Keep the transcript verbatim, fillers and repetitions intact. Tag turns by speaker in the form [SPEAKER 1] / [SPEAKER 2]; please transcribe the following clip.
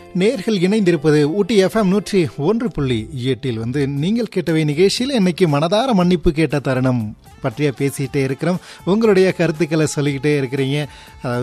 [SPEAKER 1] நேர்கள் இணைந்திருப்பது ஊட்டி எஃப்எம் நூற்றி ஒன்று புள்ளி எட்டில் வந்து நீங்கள் கேட்டவை நிகழ்ச்சியில் இன்னைக்கு மனதார மன்னிப்பு கேட்ட தருணம் பற்றிய பேசிக்கிட்டே இருக்கிறோம். உங்களுடைய கருத்துக்களை சொல்லிக்கிட்டே இருக்கிறீங்க. அதாவது